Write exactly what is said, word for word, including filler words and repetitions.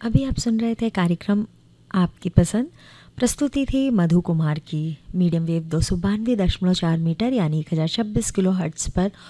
अभी आप सुन रहे थे कार्यक्रम आपकी पसंद। प्रस्तुति थी मधु कुमार की। मीडियम वेव दो सौ बानवे दशमलव चार मीटर यानी एक हज़ार छब्बीस किलो हर्ट्ज़ पर